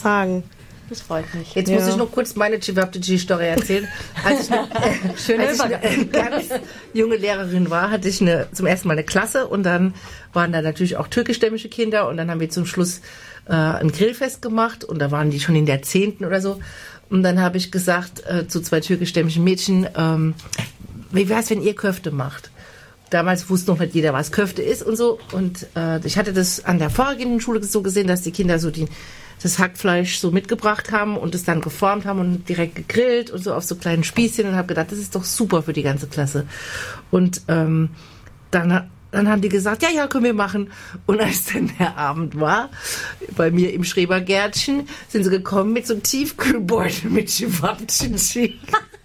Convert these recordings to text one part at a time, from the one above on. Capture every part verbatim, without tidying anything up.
sagen. Das freut mich. Jetzt ja. muss ich noch kurz meine Cevapcici-Story erzählen. Als ich, eine, Schön, als ich eine ganz junge Lehrerin war, hatte ich eine, zum ersten Mal eine Klasse und dann waren da natürlich auch türkischstämmige Kinder und dann haben wir zum Schluss äh, ein Grillfest gemacht und da waren die schon in der zehnten oder so. Und dann habe ich gesagt äh, zu zwei türkischstämmigen Mädchen, ähm, wie wär's, wenn ihr Köfte macht? Damals wusste noch nicht jeder, was Köfte ist und so. Und äh, ich hatte das an der vorhergehenden Schule so gesehen, dass die Kinder so die, das Hackfleisch so mitgebracht haben und es dann geformt haben und direkt gegrillt und so auf so kleinen Spießchen und habe gedacht, das ist doch super für die ganze Klasse. Und ähm, dann, dann haben die gesagt, ja, ja, können wir machen. Und als dann der Abend war, bei mir im Schrebergärtchen, sind sie gekommen mit so einem Tiefkühlbeutel mit Cevapcici.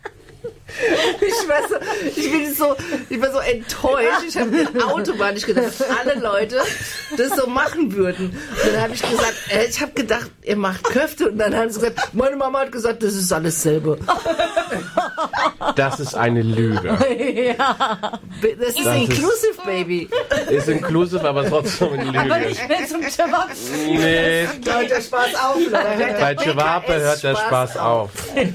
Ich war so, ich bin so, ich war so enttäuscht. Ich habe im Autobahn nicht gedacht, dass alle Leute das so machen würden. Und dann habe ich gesagt, äh, ich habe gedacht, ihr macht Köfte. Und dann haben sie gesagt, meine Mama hat gesagt, das ist alles selber. Das ist eine Lüge. Ja. Das ist das inclusive, ist, baby. Ist inclusive, aber trotzdem eine Lüge. Aber nicht mehr zum Cevapcici. Nee. Da hört der Spaß auf. Bei Cevape hört der Spaß auf.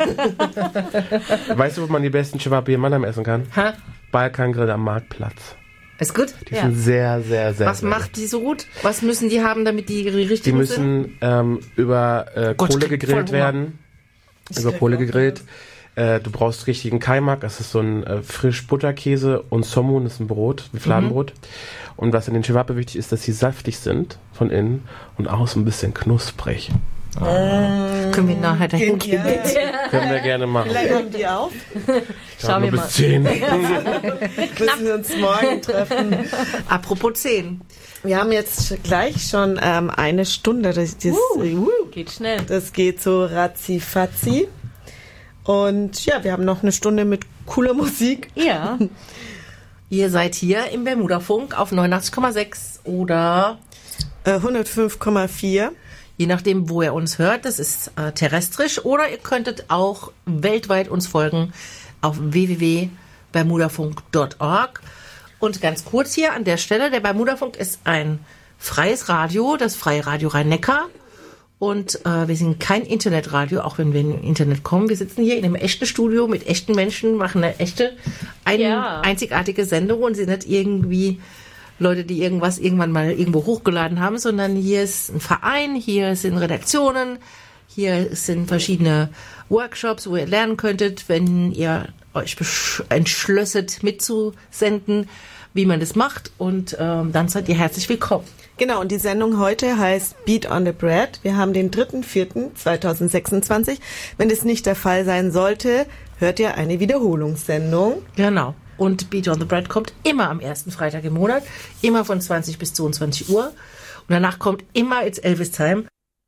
Weißt du, wo man die besten Cevape in Mannheim essen kann? Ha? Balkangrill am Marktplatz. Ist gut? Die Ja. sind sehr, sehr, sehr Was sehr macht die so gut? Was müssen die haben, damit die richtig Die gut sind? müssen ähm, über äh, Gott, Kohle ich krieg voll gegrillt Hunger. werden. Über Kohle gegrillt. Äh, du brauchst richtigen Kaimak. Das ist so ein äh, frisch Butterkäse und Somun ist ein Brot, wie Fladenbrot. Mhm. Und was in den Cevape wichtig ist, dass sie saftig sind von innen und außen ein bisschen knusprig. Ah. Können wir nachher dahin gehen? Ja. Können wir gerne machen. Wie lange haben die auf? Schauen wir Nur mal. bis zehn. Müssen wir uns morgen treffen. Apropos zehn. Wir haben jetzt gleich schon ähm, eine Stunde. Das, das, Uh, uh, geht schnell. das geht so ratzi-fatzi. Und ja, wir haben noch eine Stunde mit cooler Musik. Ja. Ihr seid hier im Bermuda-Funk auf neunundachtzig Komma sechs oder Äh, hundertfünf Komma vier. je nachdem, wo ihr uns hört. Das ist äh, terrestrisch. Oder ihr könntet auch weltweit uns folgen auf w w w punkt bermudafunk punkt org. Und ganz kurz hier an der Stelle, der Bermudafunk ist ein freies Radio, das Freie Radio Rhein-Neckar. Und äh, wir sind kein Internetradio, auch wenn wir in Internet kommen. Wir sitzen hier in einem echten Studio mit echten Menschen, machen eine echte, ein, Ja. einzigartige Sendung und sind nicht irgendwie Leute, die irgendwas irgendwann mal irgendwo hochgeladen haben, sondern hier ist ein Verein, hier sind Redaktionen, hier sind verschiedene Workshops, wo ihr lernen könntet, wenn ihr euch besch- entschlösset mitzusenden, wie man das macht. Und ähm, dann seid ihr herzlich willkommen. Genau, und die Sendung heute heißt Beat on the Bread. Wir haben den dritten vierten zweitausendsechsundzwanzig. Wenn das nicht der Fall sein sollte, hört ihr eine Wiederholungssendung. Genau. Und Beat on the Bread kommt immer am ersten Freitag im Monat, immer von zwanzig bis zweiundzwanzig Uhr. Und danach kommt immer It's Elvis Time.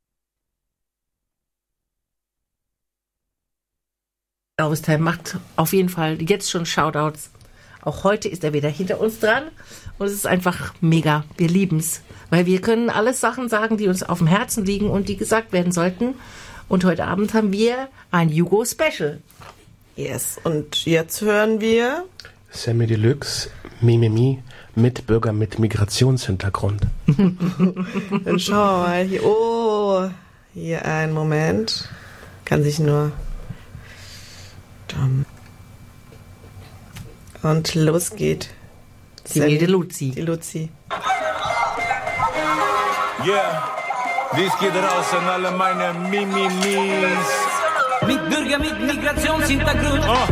Elvis Time macht auf jeden Fall jetzt schon Shoutouts. Auch heute ist er wieder hinter uns dran. Und es ist einfach mega. Wir lieben's. Weil wir können alles Sachen sagen, die uns auf dem Herzen liegen und die gesagt werden sollten. Und heute Abend haben wir ein Jugo-Special. Yes, und jetzt hören wir... Sammy Deluxe, Mimimi, Mitbürger mit Migrationshintergrund. Dann schauen wir mal hier. Oh, hier ein Moment. Kann sich nur... Und los geht. Die wilde Luzi. Die Luzi. Yeah, dies geht raus an alle meine Mimimis. Mitbürger mit Migrationshintergrund.